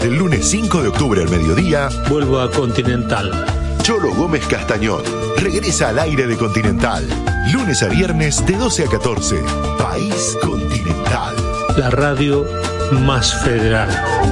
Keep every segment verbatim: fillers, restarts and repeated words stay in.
Desde el lunes cinco de octubre al mediodía, vuelvo a Continental. Cholo Gómez Castañón regresa al aire de Continental. Lunes a viernes de doce a catorce. País Continental. La radio más federal.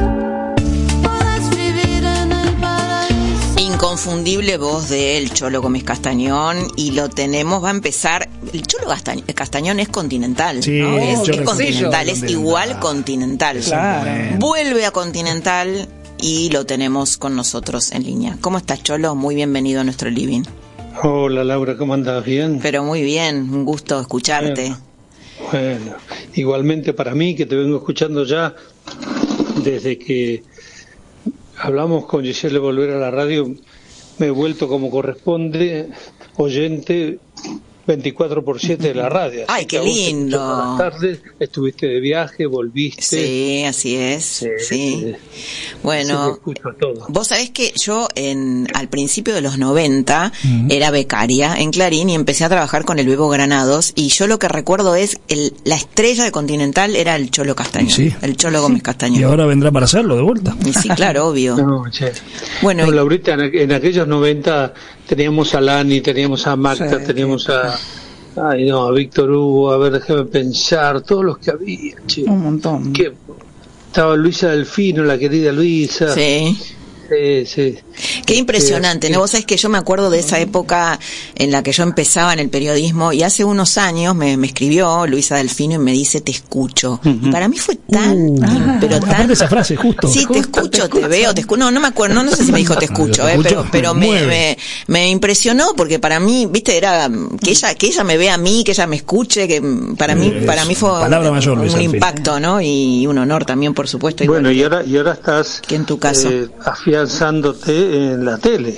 Inconfundible voz de el Cholo Gómez Castañón, y lo tenemos, va a empezar. El Cholo Castañón, Castañón es continental, sí, ¿no? Es, es continental, sí, es igual continental. Claro. Vuelve a Continental y lo tenemos con nosotros en línea. ¿Cómo estás, Cholo? Muy bienvenido a nuestro living. Hola, Laura, ¿cómo andás? ¿Bien? Pero muy bien, un gusto escucharte. Bueno, bueno, igualmente para mí, que te vengo escuchando ya desde que hablamos con Giselle de volver a la radio, me he vuelto como corresponde oyente veinticuatro por siete de la radio. Ay, qué lindo. Buenas tardes, estuviste de viaje, volviste. Sí, así es. Sí. sí. sí. Bueno, sí, todo. Vos sabés que yo en al principio de los noventa uh-huh. era becaria en Clarín y empecé a trabajar con el Bebo Granados, y yo lo que recuerdo es el, la estrella de Continental era el Cholo Castañón, sí. el Cholo Gómez Castañón. Y ahora vendrá para hacerlo de vuelta. Y sí, claro, obvio. No, che. Bueno, no, y... Laurita, en, en aquellos noventa teníamos a Lani, teníamos a Magda, sí, teníamos a... Ay, no, a Víctor Hugo, a ver, déjame pensar, todos los que había, che. Un montón. Que estaba Luisa Delfino, la querida Luisa. Sí. Sí, sí. Qué impresionante, ¿no? Vos sabés que yo me acuerdo de esa época en la que yo empezaba en el periodismo, y hace unos años me, me escribió Luisa Delfino y me dice, te escucho. Uh-huh. Y para mí fue tan, uh, pero tan... esa frase, justo. Sí, te escucho, te, te veo, te escucho. No, no me acuerdo, no, no sé si me dijo te escucho, eh, pero, pero me, me, me impresionó, porque para mí, viste, era que ella, que ella me vea a mí, que ella me escuche, que para mí, es, para mí fue mayor, un, un impacto, ¿no? Y un honor también, por supuesto. Bueno, y ahora, y ahora estás... Que en tu caso. Eh, afianzándote en la tele.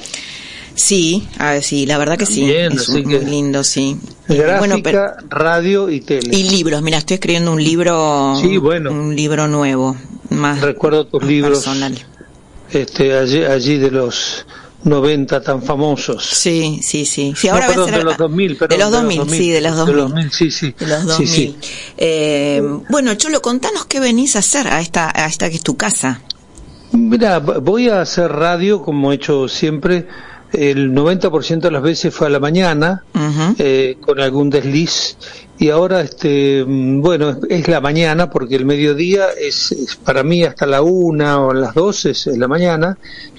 Sí, ah, sí, la verdad que También, sí, es un, muy lindo, sí. Gráfica, bueno, pero, radio y tele. Y libros, mira, estoy escribiendo un libro, sí, bueno, un libro nuevo, más recuerdo tus libros personal. Este, allí, allí de los noventa tan famosos. Sí, sí, sí. Sí, ahora no, perdón, a ser, de los dos mil, perdón, de los dos mil, de los sí, de los dos mil. De los dos mil, sí, sí. De los dos mil. Sí, sí. Eh, bueno, Cholo, contanos qué venís a hacer a esta, a esta que es tu casa. Mira, voy a hacer radio como he hecho siempre. El noventa por ciento de las veces fue a la mañana, uh-huh. eh, con algún desliz, y ahora, este, bueno, es la mañana, porque el mediodía es, es para mí hasta la una o las doce es la mañana,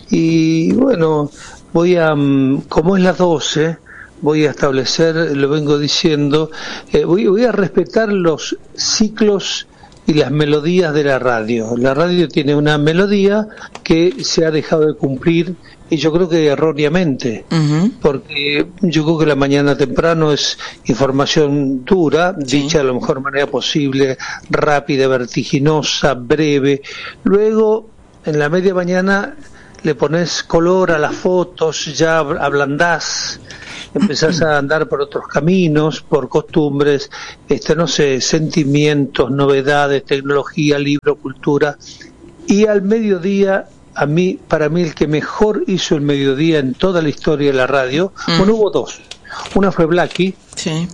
y bueno, voy a, como es las doce, voy a establecer, lo vengo diciendo, eh, voy, voy a respetar los ciclos y las melodías de la radio. La radio tiene una melodía que se ha dejado de cumplir, y yo creo que erróneamente, uh-huh. porque yo creo que la mañana temprano es información dura, sí. dicha de la mejor manera posible, rápida, vertiginosa, breve. Luego, en la media mañana, le pones color a las fotos, ya ablandás, empezás a andar por otros caminos, por costumbres, este, no sé, sentimientos, novedades, tecnología, libro, cultura. Y al mediodía, a mí, para mí el que mejor hizo el mediodía en toda la historia de la radio, mm. bueno, hubo dos. Una fue Blackie, sí.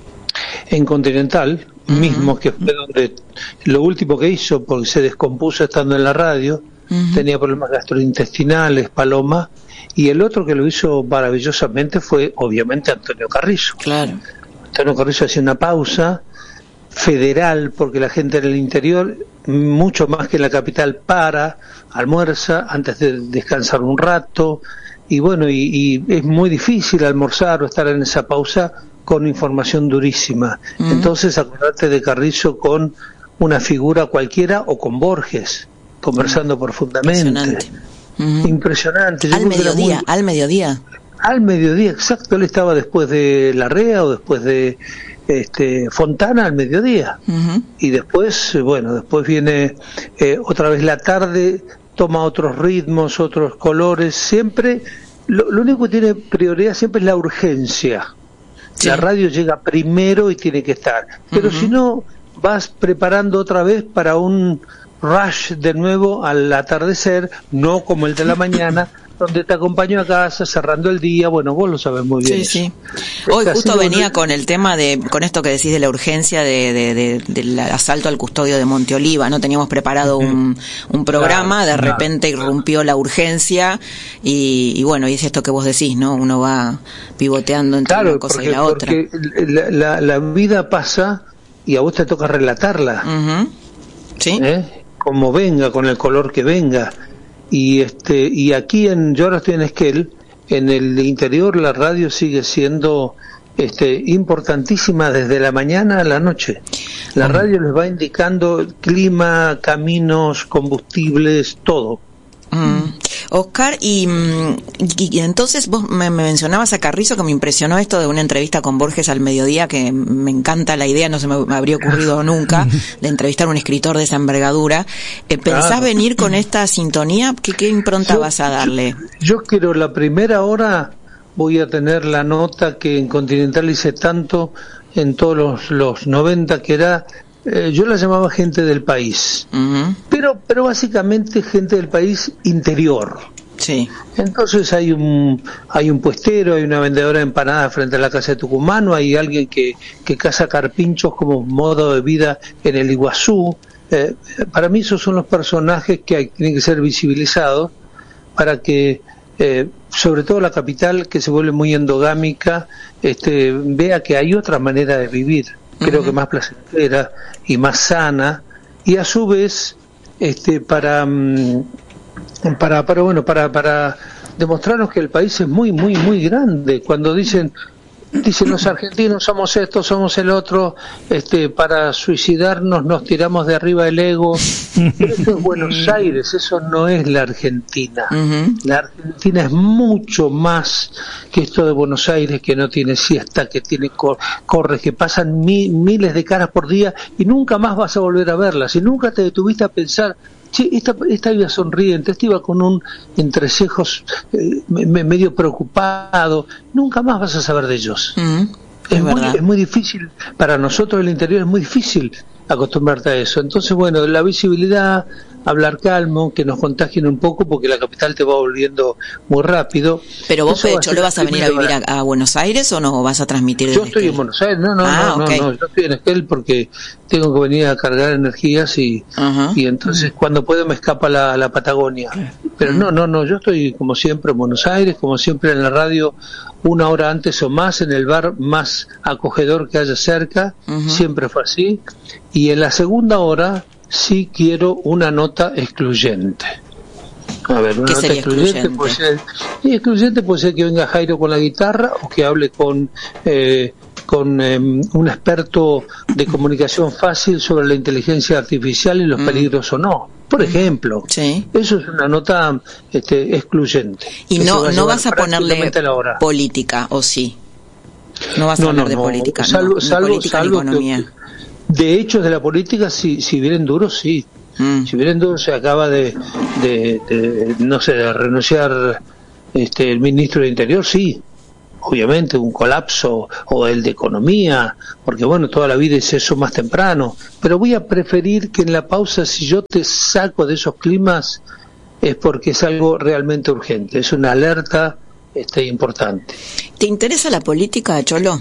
en Continental, mm-hmm. mismo, que fue donde lo último que hizo, porque se descompuso estando en la radio, mm-hmm. tenía problemas gastrointestinales, Paloma. Y el otro que lo hizo maravillosamente fue, obviamente, Antonio Carrizo. Claro. Antonio Carrizo hacía una pausa federal, porque la gente en el interior, mucho más que en la capital, para, almuerza, antes de descansar un rato, y bueno, y, y es muy difícil almorzar o estar en esa pausa con información durísima. Mm. Entonces, acordate de Carrizo con una figura cualquiera, o con Borges, conversando mm. profundamente. Uh-huh. Impresionante. Yo al mediodía, muy... al mediodía. Al mediodía, exacto. Él estaba después de Larrea o después de este, Fontana al mediodía. Uh-huh. Y después, bueno, después viene eh, otra vez la tarde, toma otros ritmos, otros colores. Siempre, lo, lo único que tiene prioridad siempre es la urgencia. Sí. La radio llega primero y tiene que estar. Pero uh-huh. si no, vas preparando otra vez para un rush de nuevo al atardecer, no como el de la mañana, donde te acompaño a casa cerrando el día, bueno, vos lo sabés muy bien. Sí, eso. sí. Hoy Está justo venía bueno. con el tema de, con esto que decís de la urgencia de, de, de, del asalto al custodio de Monte Oliva, ¿no? Teníamos preparado un, un programa, Claro, de repente claro. irrumpió la urgencia y, y bueno, y es esto que vos decís, ¿no? Uno va pivoteando entre Claro, una cosa porque, y la otra. porque la, la, la vida pasa y a vos te toca relatarla. Uh-huh. Sí. ¿Eh? Como venga, con el color que venga. Y este y aquí en yo ahora estoy en Esquel, en el interior la radio sigue siendo este importantísima desde la mañana a la noche. La Uh-huh. radio les va indicando clima, caminos, combustibles, todo. Mm. Oscar, y, y, y entonces vos me, me mencionabas a Carrizo, que me impresionó esto de una entrevista con Borges al mediodía, que me encanta la idea, no se me, me habría ocurrido nunca, de entrevistar a un escritor de esa envergadura. Eh, ¿Pensás Claro. venir con esta sintonía? ¿Qué, qué impronta Yo- vas a darle? Yo, yo quiero la primera hora voy a tener la nota que en Continental hice tanto en todos los, los noventa, que era eh, yo la llamaba gente del país, Uh-huh. pero pero básicamente gente del país interior. Sí. Entonces hay un hay un puestero, hay una vendedora de empanadas frente a la casa de Tucumano, hay alguien que, que caza carpinchos como modo de vida en el Iguazú. Eh, para mí esos son los personajes que hay, tienen que ser visibilizados para que, eh, sobre todo la capital, que se vuelve muy endogámica, este, vea que hay otra manera de vivir, creo Ujú. que más placentera y más sana, y a su vez, este, para... mm, para para bueno para para demostrarnos que el país es muy muy muy grande. Cuando dicen dicen los argentinos somos esto, somos el otro, este para suicidarnos nos tiramos de arriba el ego. Pero eso es Buenos Aires, eso no es la Argentina. Uh-huh. La Argentina es mucho más que esto de Buenos Aires, que no tiene siesta, que tiene cor corres, que pasan mi miles de caras por día y nunca más vas a volver a verlas. Y nunca te detuviste a pensar, che, esta, esta iba sonriente, esta iba con un entrecejos eh, me, medio preocupado, nunca más vas a saber de ellos. Uh-huh. Es, Es muy, verdad. es muy difícil, para nosotros del interior es muy difícil acostumbrarte a eso. Entonces, bueno, la visibilidad, hablar calmo, que nos contagien un poco, porque la capital te va volviendo muy rápido. Pero vos, Eso va a Pecho, ser ¿lo vas a la venir a primera vivir hora. a, a Buenos Aires o no vas a transmitir desde Yo estoy en Esquel? Buenos Aires, no, no, Ah, no, ok. no, no, yo estoy en Esquel porque tengo que venir a cargar energías y, Ajá. y entonces cuando puedo me escapa la, la Patagonia. Pero no, no, no, yo estoy como siempre en Buenos Aires, como siempre en la radio, una hora antes o más, en el bar más acogedor que haya cerca, Ujú. siempre fue así. Y en la segunda hora sí quiero una nota excluyente. A ver, una ¿Qué nota sería excluyente, excluyente? puede ser, y excluyente puede ser que venga Jairo con la guitarra o que hable con eh, con eh, un experto de comunicación fácil sobre la inteligencia artificial y los Mm. peligros o no. Por ejemplo, Sí. eso es una nota este, excluyente. Y que se va no, no llevar vas a ponerle prácticamente a la hora. política, ¿o sí? No vas a No, hablar no, de no, política, salvo, no, ni salvo, política ni salvo que- economía. de hechos de la política, si, si vienen duros, sí. Mm. Si vienen duros, se acaba de, de, de, no sé, de renunciar este, el ministro de Interior, sí. Obviamente, un colapso, o el de Economía, porque bueno, toda la vida es eso más temprano. Pero voy a preferir que en la pausa, si yo te saco de esos climas, es porque es algo realmente urgente, es una alerta este, importante. ¿Te interesa la política, Cholo?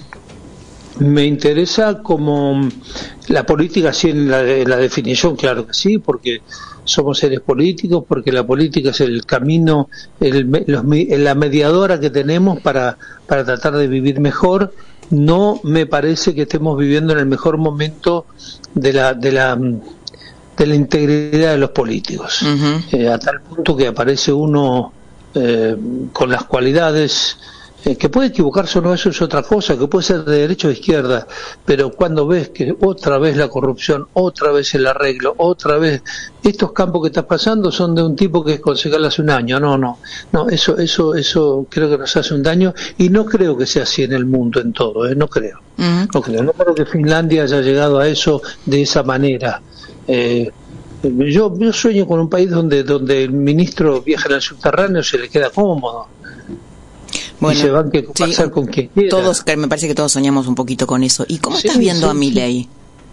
Me interesa como la política, sí, en la, en la definición, claro que sí, porque somos seres políticos, porque la política es el camino, el, los, la mediadora que tenemos para, para tratar de vivir mejor. No me parece que estemos viviendo en el mejor momento de la, de la, de la integridad de los políticos, Uh-huh. eh, a tal punto que aparece uno eh, con las cualidades. Eh, que puede equivocarse o no, eso es otra cosa, que puede ser de derecha o de izquierda, pero cuando ves que otra vez la corrupción, otra vez el arreglo, otra vez estos campos que estás pasando son de un tipo que es concejal hace un año, no, no, no, eso, eso, eso creo que nos hace un daño y no creo que sea así en el mundo en todo, eh, no creo, Uh-huh. no creo, no creo que Finlandia haya llegado a eso de esa manera. Eh, yo, yo sueño con un país donde, donde el ministro viaja en el subterráneo, se le queda cómodo. Bueno, y se van que sí, pasar con quien quiera. todos, que me parece que todos soñamos un poquito con eso. ¿Y cómo Sí, estás viendo sí, a Milei?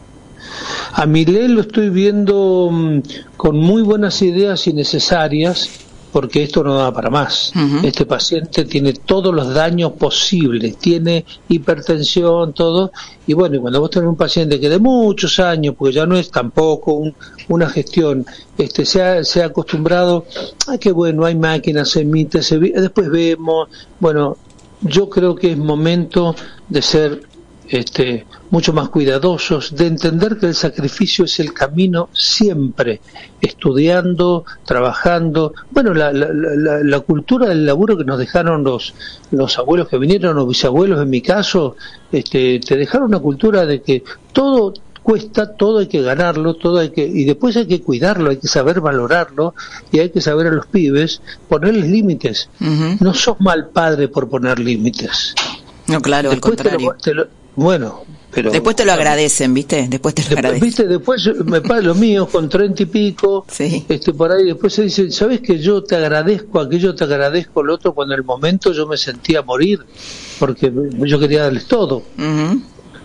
A Milei lo estoy viendo mmm, con muy buenas ideas y necesarias, porque esto no da para más. Uh-huh. Este paciente tiene todos los daños posibles, tiene hipertensión, todo, y bueno, y cuando vos tenés un paciente que de muchos años, porque ya no es tampoco un, una gestión, este se ha, se ha acostumbrado a que bueno, hay máquinas, se emite, se ve, después vemos, bueno, yo creo que es momento de ser este mucho más cuidadosos, de entender que el sacrificio es el camino siempre, estudiando, trabajando, bueno, la, la, la, la cultura del laburo que nos dejaron los los abuelos que vinieron, los bisabuelos en mi caso, este te dejaron una cultura de que todo cuesta, todo hay que ganarlo, todo hay que, y después hay que cuidarlo, hay que saber valorarlo, y hay que saber a los pibes ponerles límites. Uh-huh. No sos mal padre por poner límites. No, claro, después al contrario. Te lo, te lo, bueno, pero después te lo agradecen, ¿viste? Después te lo después, agradecen. ¿viste? Después me pagan los míos con treinta y pico, sí. este por ahí, después se dicen, ¿sabes que yo te agradezco aquello, te agradezco lo otro? Cuando en el momento yo me sentía morir, porque yo quería darles todo. Uh-huh.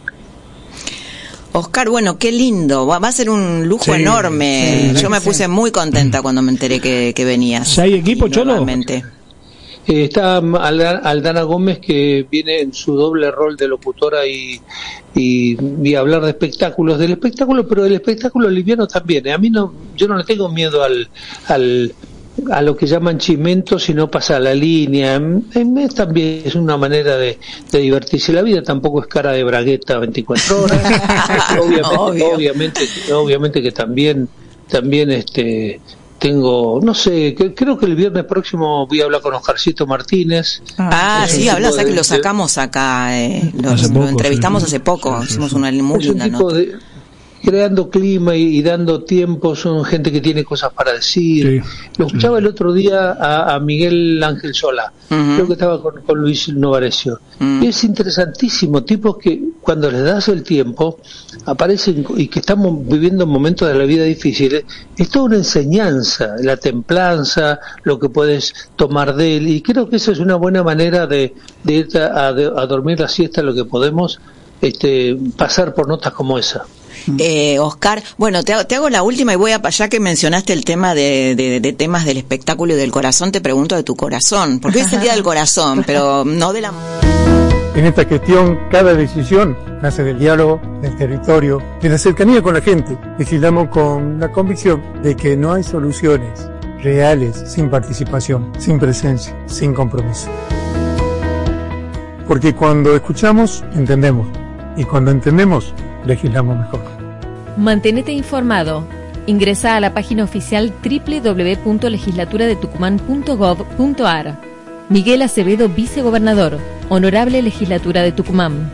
Oscar, bueno, qué lindo, va a ser un lujo sí, enorme. Sí, yo me puse muy contenta cuando me enteré que, que venías. ¿Ya hay equipo, Cholo? Eh, está Aldana Gómez, que viene en su doble rol de locutora y, y, y hablar de espectáculos, del espectáculo, pero del espectáculo liviano también. A mí no, yo no le tengo miedo al, al a lo que llaman chimento, si no pasa la línea. Es, también es una manera de, de divertirse. La vida tampoco es cara de bragueta veinticuatro horas. obviamente, Obvio. obviamente, obviamente que también, también este tengo, no sé, que, creo que el viernes próximo voy a hablar con Oscarcito Martínez. Ah, sí, hablas, que lo sacamos acá, eh, lo, poco, lo entrevistamos sí, hace poco, sí, sí, hicimos sí. una muy es linda un tipo nota. De, creando clima y, y dando tiempo, son gente que tiene cosas para decir. Sí. Lo escuchaba el otro día a, a Miguel Ángel Solá, uh-huh. creo que estaba con, con Luis Novarecio. Uh-huh. Y es interesantísimo, tipos que cuando les das el tiempo aparecen, y que estamos viviendo momentos de la vida difíciles, es toda una enseñanza, la templanza, lo que puedes tomar de él, y creo que esa es una buena manera de, de ir a, a, a dormir la siesta, lo que podemos este, pasar por notas como esa. Eh, Oscar, bueno, te hago, te hago la última y voy a, ya que mencionaste el tema de, de, de temas del espectáculo y del corazón, te pregunto de tu corazón, porque hoy es el día del corazón, pero no de la... En esta gestión, cada decisión nace del diálogo, del territorio, de la cercanía con la gente. Legislamos con la convicción de que no hay soluciones reales sin participación, sin presencia, sin compromiso. Porque cuando escuchamos, entendemos, y cuando entendemos, legislamos mejor. Mantenete informado. Ingresa a la página oficial doble u doble u doble u punto legislatura de tucumán punto gov punto a r. Miguel Acevedo, vicegobernador, Honorable Legislatura de Tucumán.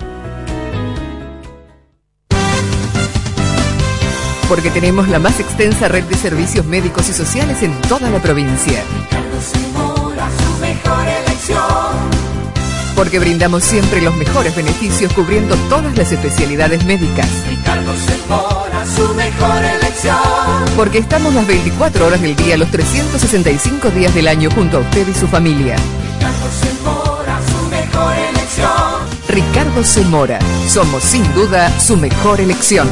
Porque tenemos la más extensa red de servicios médicos y sociales en toda la provincia. Ricardo Zamora, su mejor elección. Porque brindamos siempre los mejores beneficios cubriendo todas las especialidades médicas. Ricardo Zamora, su mejor elección. Porque estamos las veinticuatro horas del día, los trescientos sesenta y cinco días del año junto a usted y su familia. Ricardo Zamora, su mejor elección. Ricardo Zamora, somos sin duda su mejor elección.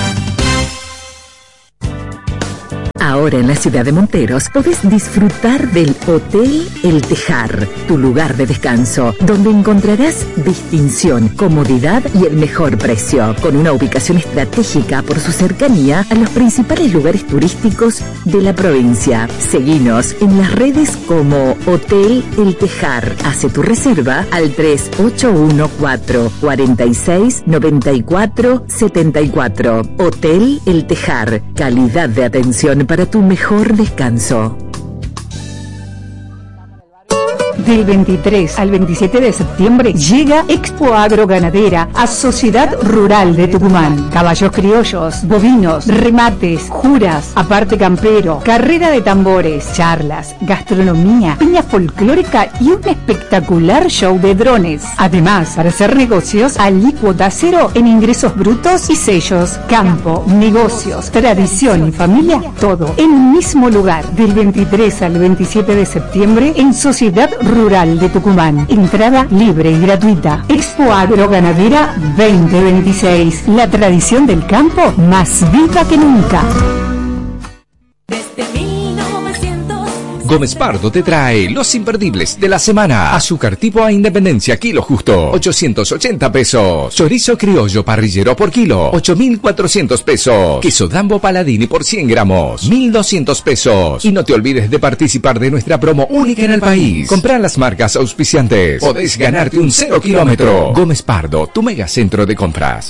Ahora en la ciudad de Monteros podés disfrutar del Hotel El Tejar, tu lugar de descanso, donde encontrarás distinción, comodidad y el mejor precio, con una ubicación estratégica por su cercanía a los principales lugares turísticos de la provincia. Seguinos en las redes como Hotel El Tejar. Hace tu reserva al tres ocho uno cuatro, cuatro seis, nueve cuatro siete cuatro. Hotel El Tejar, calidad de atención para tu mejor descanso. Del veintitrés al veintisiete de septiembre llega Expo Agro Ganadera a Sociedad Rural de Tucumán. Caballos criollos, bovinos, remates, juras, aparte campero, carrera de tambores, charlas, gastronomía, piña folclórica y un espectacular show de drones. Además, para hacer negocios, alícuota cero en ingresos brutos y sellos. Campo, negocios, tradición y familia, todo en un mismo lugar. Del veintitrés al veintisiete de septiembre en Sociedad Rural de Tucumán. Entrada libre y gratuita. Expo Agro Ganadera veinte veintiséis. La tradición del campo más viva que nunca. Desde mil novecientos Gómez Pardo te trae los imperdibles de la semana. Azúcar tipo A Independencia, kilo justo, ochocientos ochenta pesos. Chorizo criollo parrillero por kilo, ocho mil cuatrocientos pesos. Queso Dambo Paladini por cien gramos, mil doscientos pesos. Y no te olvides de participar de nuestra promo única en el país. Comprá las marcas auspiciantes. Podés ganarte un cero kilómetro. Gómez Pardo, tu megacentro de compras.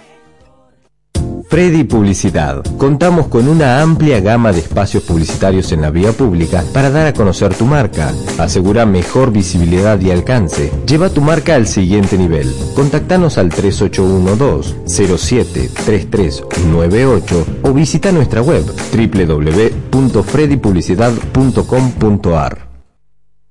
Freddy Publicidad. Contamos con una amplia gama de espacios publicitarios en la vía pública para dar a conocer tu marca. Asegura mejor visibilidad y alcance. Lleva tu marca al siguiente nivel. Contactanos al tres ocho uno dos cero siete tres tres nueve ocho o visita nuestra web doble u doble u doble u punto freddy publicidad punto com punto a r.